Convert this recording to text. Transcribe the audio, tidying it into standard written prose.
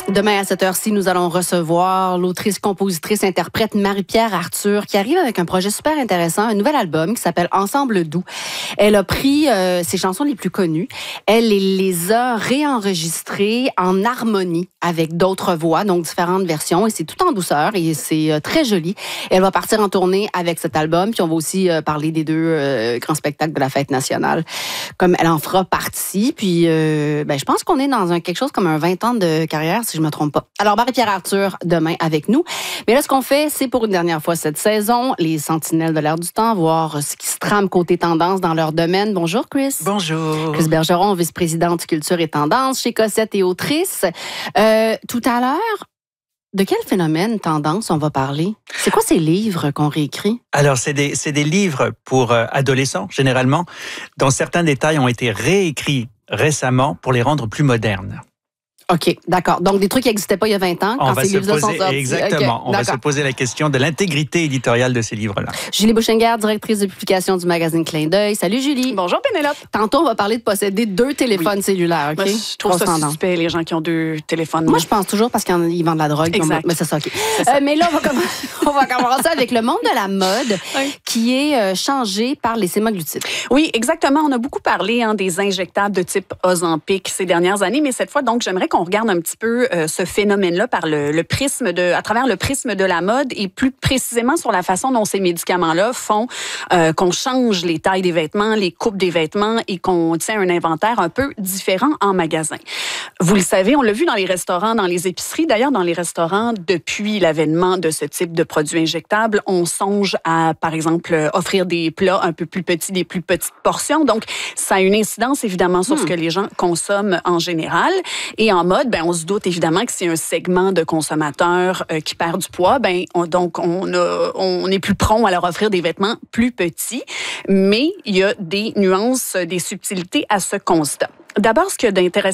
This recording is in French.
Demain à cette heure-ci, nous allons recevoir l'autrice, compositrice, interprète Marie-Pierre Arthur qui arrive avec un projet super intéressant, un nouvel album qui s'appelle Ensemble doux. Elle a pris ses chansons les plus connues, elle les a réenregistrées en harmonie avec d'autres voix, donc différentes versions, et c'est tout en douceur et c'est très joli. Elle va partir en tournée avec cet album, puis on va aussi parler des deux grands spectacles de la Fête nationale, comme elle en fera partie. Puis je pense qu'on est dans quelque chose comme un 20 ans de carrière, si je me trompe pas. Alors, Marie-Pierre Arthur, demain avec nous. Mais là, ce qu'on fait, c'est pour une dernière fois cette saison, les sentinelles de l'air du temps, voir ce qui se trame côté tendance dans leur domaine. Bonjour, Chris. Bonjour. Chris Bergeron, vice-présidente culture et tendance chez Cossette et autrice. Tout à l'heure, de quel phénomène tendance on va parler? C'est quoi ces livres qu'on réécrit? Alors, c'est des livres pour adolescents, généralement, dont certains détails ont été réécrits récemment pour les rendre plus modernes. OK, d'accord. Donc, des trucs qui n'existaient pas il y a 20 ans, quand ces livres sont sortis. Exactement. Okay, on va se poser la question de l'intégrité éditoriale de ces livres-là. Julie Bouchenger, directrice de publication du magazine Clin d'œil. Salut, Julie. Bonjour, Pénélope. Tantôt, on va parler de posséder 2 téléphones cellulaires. OK? Moi, je trouve ça suspect, les gens qui ont 2 téléphones. Moi, je pense toujours parce qu'ils vendent de la drogue. Exact. Mais c'est ça, OK. Mais là, on va commencer avec le monde de la mode qui est changé par les sémaglutides. Oui, exactement. On a beaucoup parlé des injectables de type Ozempic ces dernières années, mais cette fois, donc, j'aimerais qu'on regarde un petit peu ce phénomène-là par à travers le prisme de la mode et plus précisément sur la façon dont ces médicaments-là font qu'on change les tailles des vêtements, les coupes des vêtements et qu'on tient un inventaire un peu différent en magasin. Vous le savez, on l'a vu dans les restaurants, dans les épiceries. D'ailleurs, dans les restaurants, depuis l'avènement de ce type de produits injectables, on songe à, par exemple, offrir des plats un peu plus petits, des plus petites portions. Donc, ça a une incidence, évidemment, sur ce que les gens consomment en général. Et en mode, on se doute évidemment que c'est un segment de consommateurs qui perd du poids. On est plus prompt à leur offrir des vêtements plus petits. Mais il y a des nuances, des subtilités à ce constat. D'abord, ce qu'il y a d'intéressant